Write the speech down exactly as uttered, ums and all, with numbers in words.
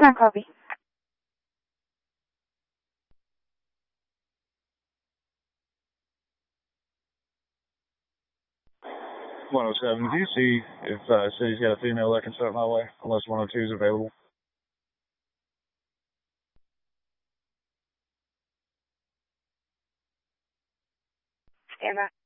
Not copy. one oh seven, do you see if uh, city's got a female that can start my way, unless one oh two is available? Stand by.